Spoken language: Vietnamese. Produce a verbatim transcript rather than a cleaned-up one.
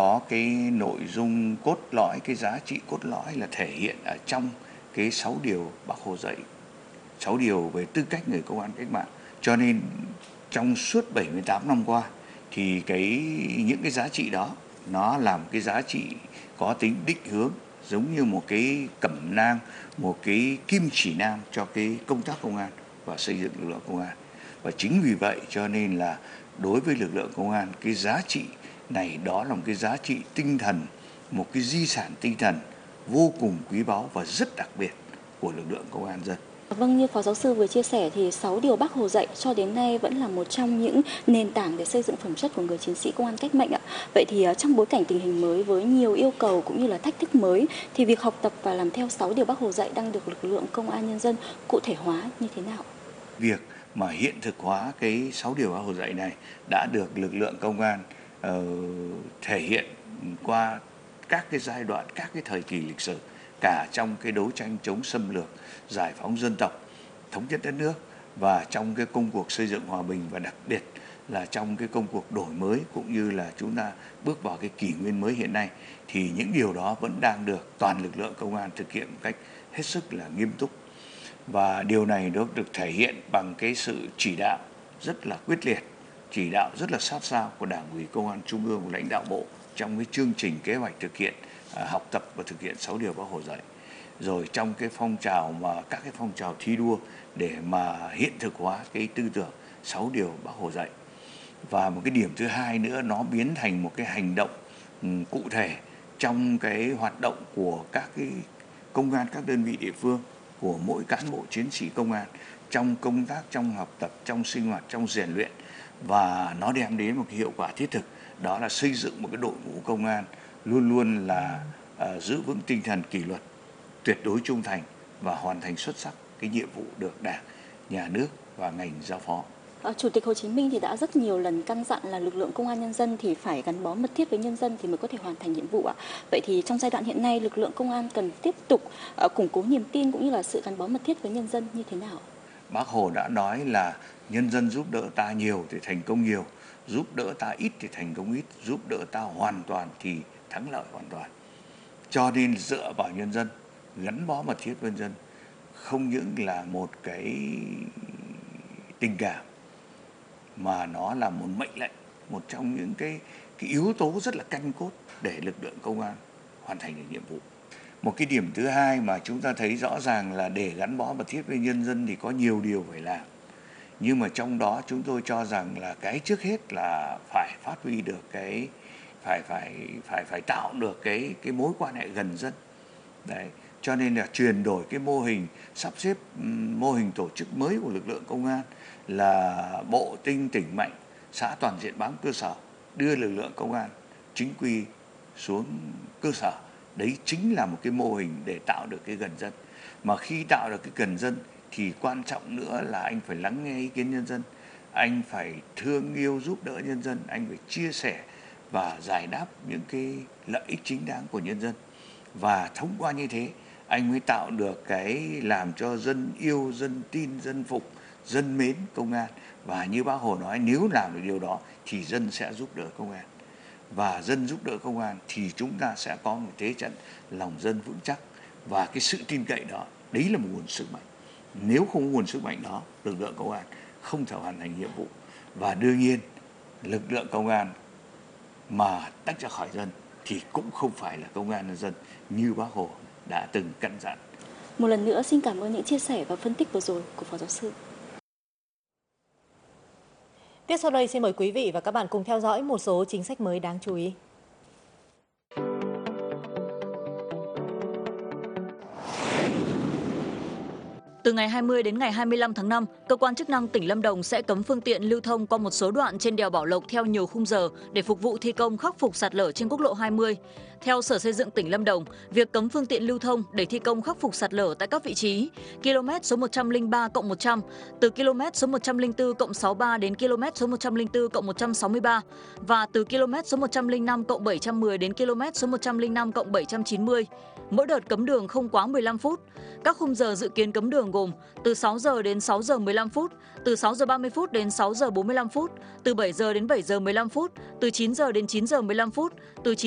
có cái nội dung cốt lõi, cái giá trị cốt lõi là thể hiện ở trong cái sáu điều Bác Hồ dạy, sáu điều về tư cách người công an cách mạng. Cho nên trong suốt bảy mươi tám năm qua thì cái những cái giá trị đó nó làm cái giá trị có tính định hướng, giống như một cái cẩm nang, một cái kim chỉ nam cho cái công tác công an và xây dựng lực lượng công an. Và chính vì vậy cho nên là đối với lực lượng công an, cái giá trị này đó là một cái giá trị tinh thần, một cái di sản tinh thần vô cùng quý báu và rất đặc biệt của lực lượng công an dân. Vâng, như Phó Giáo sư vừa chia sẻ thì sáu điều Bác Hồ dạy cho đến nay vẫn là một trong những nền tảng để xây dựng phẩm chất của người chiến sĩ công an cách mệnh ạ. Vậy thì trong bối cảnh tình hình mới với nhiều yêu cầu cũng như là thách thức mới thì việc học tập và làm theo sáu điều Bác Hồ dạy đang được lực lượng công an nhân dân cụ thể hóa như thế nào? Việc mà hiện thực hóa cái sáu điều Bác Hồ dạy này đã được lực lượng công an uh, thể hiện qua các cái giai đoạn, các cái thời kỳ lịch sử, cả trong cái đấu tranh chống xâm lược, giải phóng dân tộc, thống nhất đất nước và trong cái công cuộc xây dựng hòa bình, và đặc biệt là trong cái công cuộc đổi mới cũng như là chúng ta bước vào cái kỷ nguyên mới hiện nay, thì những điều đó vẫn đang được toàn lực lượng công an thực hiện một cách hết sức là nghiêm túc. Và điều này nó được thể hiện bằng cái sự chỉ đạo rất là quyết liệt, chỉ đạo rất là sát sao của Đảng ủy Công an Trung ương và lãnh đạo Bộ trong cái chương trình kế hoạch thực hiện, à, học tập và thực hiện sáu điều Bác Hồ dạy. Rồi trong cái phong trào mà các cái phong trào thi đua để mà hiện thực hóa cái tư tưởng sáu điều Bác Hồ dạy. Và một cái điểm thứ hai nữa, nó biến thành một cái hành động um, cụ thể trong cái hoạt động của các cái công an các đơn vị địa phương, của mỗi cán bộ chiến sĩ công an trong công tác, trong học tập, trong sinh hoạt, trong rèn luyện. Và nó đem đến một cái hiệu quả thiết thực, đó là xây dựng một cái đội ngũ công an luôn luôn là uh, giữ vững tinh thần kỷ luật, tuyệt đối trung thành và hoàn thành xuất sắc cái nhiệm vụ được Đảng, Nhà nước và ngành giao phó. Chủ tịch Hồ Chí Minh thì đã rất nhiều lần căn dặn là lực lượng công an nhân dân thì phải gắn bó mật thiết với nhân dân thì mới có thể hoàn thành nhiệm vụ ạ. Vậy thì trong giai đoạn hiện nay, lực lượng công an cần tiếp tục uh, củng cố niềm tin cũng như là sự gắn bó mật thiết với nhân dân như thế nào? Bác Hồ đã nói là nhân dân giúp đỡ ta nhiều thì thành công nhiều, giúp đỡ ta ít thì thành công ít, giúp đỡ ta hoàn toàn thì thắng lợi hoàn toàn. Cho nên dựa vào nhân dân, gắn bó mật thiết với nhân dân không những là một cái tình cảm mà nó là một mệnh lệnh, một trong những cái, cái yếu tố rất là căn cốt để lực lượng công an hoàn thành được nhiệm vụ. Một cái điểm thứ hai mà chúng ta thấy rõ ràng là để gắn bó mật thiết với nhân dân thì có nhiều điều phải làm. Nhưng mà trong đó chúng tôi cho rằng là cái trước hết là phải phát huy được cái phải phải phải phải tạo được cái cái mối quan hệ gần dân. Đấy, cho nên là chuyển đổi cái mô hình, sắp xếp mô hình tổ chức mới của lực lượng công an là bộ tinh tỉnh mạnh, xã toàn diện bám cơ sở, đưa lực lượng công an chính quy xuống cơ sở. Đấy chính là một cái mô hình để tạo được cái gần dân. Mà khi tạo được cái gần dân thì quan trọng nữa là anh phải lắng nghe ý kiến nhân dân, anh phải thương yêu giúp đỡ nhân dân, anh phải chia sẻ và giải đáp những cái lợi ích chính đáng của nhân dân. Và thông qua như thế anh mới tạo được cái làm cho dân yêu, dân tin, dân phục, dân mến công an. Và như Bác Hồ nói, nếu làm được điều đó thì dân sẽ giúp đỡ công an. Và dân giúp đỡ công an thì chúng ta sẽ có một thế trận lòng dân vững chắc. Và cái sự tin cậy đó, đấy là một nguồn sức mạnh. Nếu không có nguồn sức mạnh đó, lực lượng công an không thể hoàn thành nhiệm vụ. Và đương nhiên, lực lượng công an mà tách ra khỏi dân thì cũng không phải là công an nhân dân như Bác Hồ đã từng căn dặn. Một lần nữa xin cảm ơn những chia sẻ và phân tích vừa rồi của Phó Giáo sư. Tiếp sau đây xin mời quý vị và các bạn cùng theo dõi một số chính sách mới đáng chú ý. Từ ngày hai mươi đến ngày hai mươi lăm tháng năm, cơ quan chức năng tỉnh Lâm Đồng sẽ cấm phương tiện lưu thông qua một số đoạn trên đèo Bảo Lộc theo nhiều khung giờ để phục vụ thi công khắc phục sạt lở trên quốc lộ hai mươi. Theo Sở Xây dựng tỉnh Lâm Đồng, việc cấm phương tiện lưu thông để thi công khắc phục sạt lở tại các vị trí km số một trăm lẻ ba cộng một trăm, từ km số một trăm lẻ bốn cộng sáu mươi ba đến km số một trăm lẻ bốn cộng một trăm sáu mươi ba và từ km số một trăm lẻ năm cộng bảy trăm mười đến km số một trăm lẻ năm cộng bảy trăm chín mươi. Mỗi đợt cấm đường không quá mười lăm phút. Các khung giờ dự kiến cấm đường gồm từ sáu giờ đến sáu giờ mười lăm phút, từ sáu giờ ba mươi phút đến sáu giờ bốn mươi lăm phút, từ bảy giờ đến bảy giờ mười lăm phút, từ chín giờ đến chín giờ mười lăm phút, từ chín